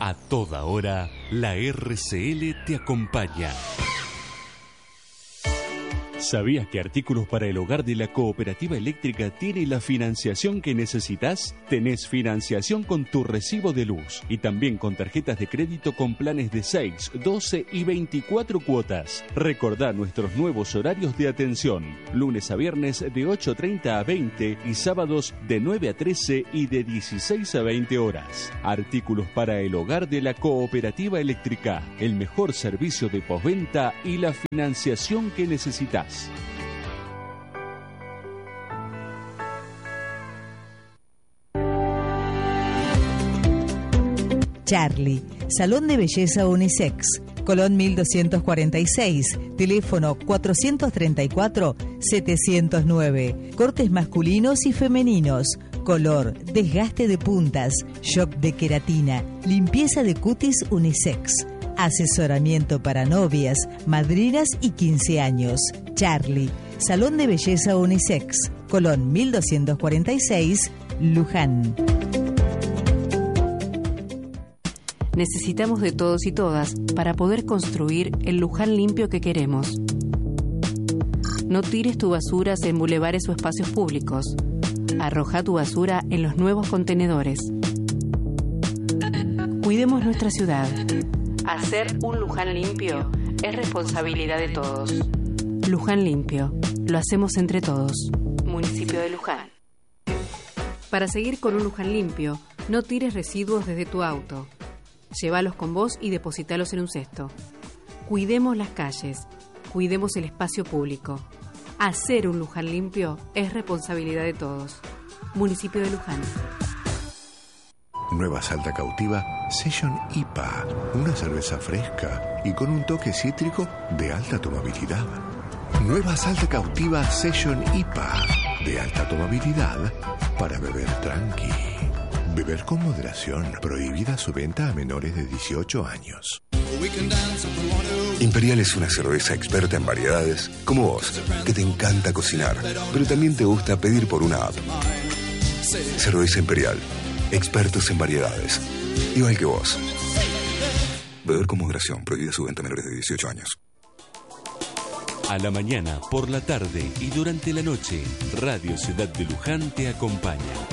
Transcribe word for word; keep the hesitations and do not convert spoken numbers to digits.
A toda hora, la R C L te acompaña. ¿Sabías que Artículos para el Hogar de la Cooperativa Eléctrica tiene la financiación que necesitas? Tenés financiación con tu recibo de luz y también con tarjetas de crédito con planes de seis, doce y veinticuatro cuotas. Recordá nuestros nuevos horarios de atención. Lunes a viernes de ocho treinta a veinte y sábados de nueve a trece y de dieciséis a veinte horas. Artículos para el Hogar de la Cooperativa Eléctrica. El mejor servicio de postventa y la financiación que necesitas. Charlie, Salón de Belleza Unisex, Colón mil doscientos cuarenta y seis, teléfono cuatrocientos treinta y cuatro, setecientos nueve, cortes masculinos y femeninos, color, desgaste de puntas, shock de queratina, limpieza de cutis unisex, asesoramiento para novias, madrinas y quince años. Charlie, Salón de Belleza Unisex, Colón mil doscientos cuarenta y seis, Luján. Necesitamos de todos y todas para poder construir el Luján limpio que queremos. No tires tu basura en bulevares o espacios públicos. Arroja tu basura en los nuevos contenedores. Cuidemos nuestra ciudad. Hacer un Luján limpio es responsabilidad de todos. Luján limpio. Lo hacemos entre todos. Municipio de Luján. Para seguir con un Luján limpio, no tires residuos desde tu auto. Llévalos con vos y depositalos en un cesto. Cuidemos las calles. Cuidemos el espacio público. Hacer un Luján limpio es responsabilidad de todos. Municipio de Luján. Nueva Salta Cautiva Session I P A. Una cerveza fresca y con un toque cítrico de alta tomabilidad. Nueva Salta Cautiva Session I P A. De alta tomabilidad para beber tranqui. Beber con moderación. Prohibida su venta a menores de dieciocho años. Imperial es una cerveza experta en variedades, como vos, que te encanta cocinar, pero también te gusta pedir por una app. Cerveza Imperial, expertos en variedades, igual que vos. Beber con moderación, prohibida su venta a menores de dieciocho años. A la mañana, por la tarde y durante la noche, Radio Ciudad de Luján te acompaña.